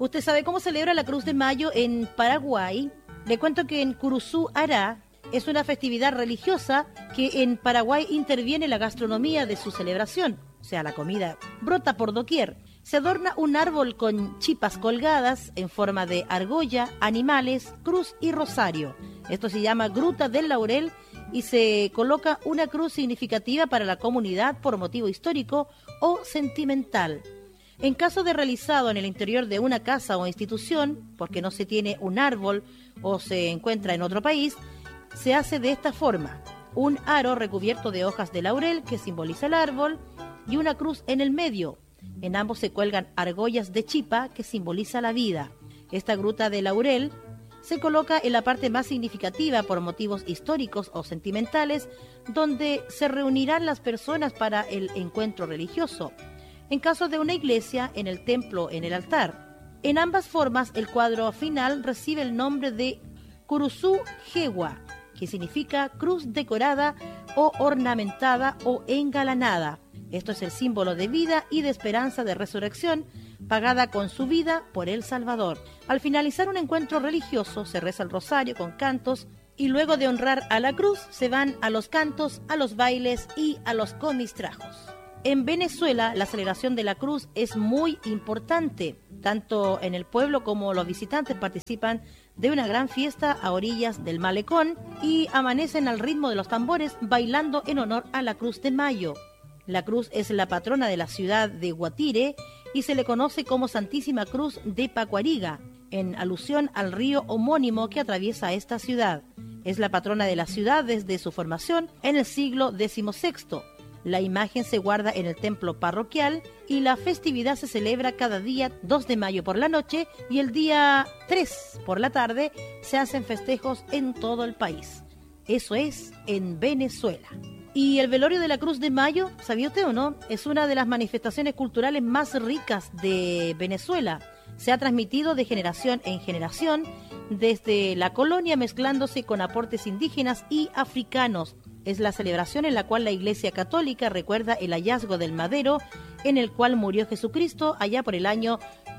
¿Usted sabe cómo celebra la Cruz de Mayo en Paraguay? Le cuento que en Curuzú Ará es una festividad religiosa que en Paraguay interviene la gastronomía de su celebración, o sea, la comida brota por doquier. Se adorna un árbol con chipas colgadas en forma de argolla, animales, cruz y rosario. Esto se llama Gruta del Laurel y se coloca una cruz significativa para la comunidad por motivo histórico o sentimental. En caso de realizado en el interior de una casa o institución, porque no se tiene un árbol o se encuentra en otro país, se hace de esta forma: un aro recubierto de hojas de laurel que simboliza el árbol y una cruz en el medio. En ambos se cuelgan argollas de chipa que simboliza la vida. Esta gruta de laurel se coloca en la parte más significativa por motivos históricos o sentimentales, donde se reunirán las personas para el encuentro religioso. En caso de una iglesia, en el templo, en el altar. En ambas formas, el cuadro final recibe el nombre de Curuzú Jewa, que significa cruz decorada o ornamentada o engalanada. Esto es el símbolo de vida y de esperanza de resurrección, pagada con su vida por el Salvador. Al finalizar un encuentro religioso, se reza el rosario con cantos y luego de honrar a la cruz, se van a los cantos, a los bailes y a los comistrajos. En Venezuela, la celebración de la cruz es muy importante. Tanto en el pueblo como los visitantes participan de una gran fiesta a orillas del malecón y amanecen al ritmo de los tambores bailando en honor a la Cruz de Mayo. La cruz es la patrona de la ciudad de Guatire y se le conoce como Santísima Cruz de Pacuariga, en alusión al río homónimo que atraviesa esta ciudad. Es la patrona de la ciudad desde su formación en el siglo XVI. La imagen se guarda en el templo parroquial y la festividad se celebra cada día 2 de mayo por la noche y el día 3 por la tarde se hacen festejos en todo el país. Eso es en Venezuela. Y el velorio de la Cruz de Mayo, ¿sabía usted o no? Es una de las manifestaciones culturales más ricas de Venezuela. Se ha transmitido de generación en generación desde la colonia, mezclándose con aportes indígenas y africanos. Es la celebración en la cual la Iglesia Católica recuerda el hallazgo del madero en el cual murió Jesucristo allá por el año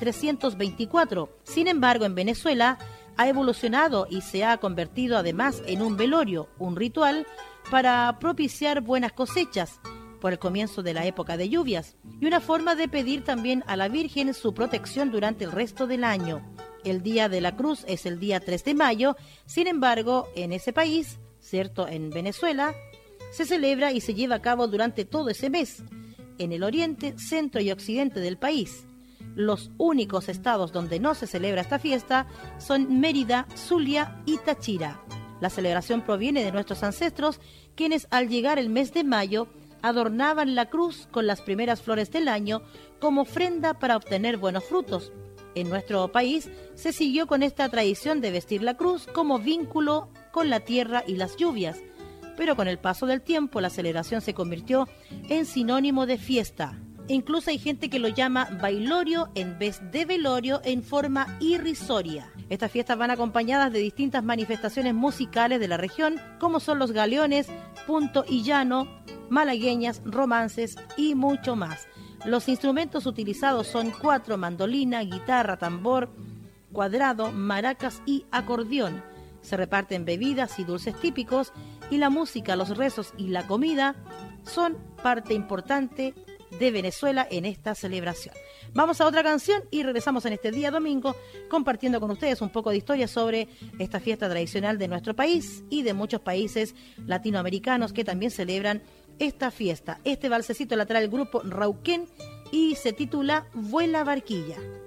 324. Sin embargo, en Venezuela ha evolucionado y se ha convertido además en un velorio, un ritual para propiciar buenas cosechas por el comienzo de la época de lluvias y una forma de pedir también a la Virgen su protección durante el resto del año. El Día de la Cruz es el día 3 de mayo, sin embargo, en ese país, ¿cierto? En Venezuela, se celebra y se lleva a cabo durante todo ese mes, en el oriente, centro y occidente del país. Los únicos estados donde no se celebra esta fiesta son Mérida, Zulia y Táchira. La celebración proviene de nuestros ancestros, quienes al llegar el mes de mayo adornaban la cruz con las primeras flores del año como ofrenda para obtener buenos frutos. En nuestro país se siguió con esta tradición de vestir la cruz como vínculo con la tierra y las lluvias, pero con el paso del tiempo la celebración se convirtió en sinónimo de fiesta. Incluso hay gente que lo llama bailorio en vez de velorio en forma irrisoria. Estas fiestas van acompañadas de distintas manifestaciones musicales de la región, como son los galeones, punto y llano, malagueñas, romances y mucho más. Los instrumentos utilizados son 4, mandolina, guitarra, tambor, cuadrado, maracas y acordeón. Se reparten bebidas y dulces típicos y la música, los rezos y la comida son parte importante de Venezuela en esta celebración. Vamos a otra canción y regresamos en este día domingo compartiendo con ustedes un poco de historia sobre esta fiesta tradicional de nuestro país y de muchos países latinoamericanos que también celebran esta fiesta. Este valsecito la trae el grupo Rauquén y se titula Vuela Barquilla.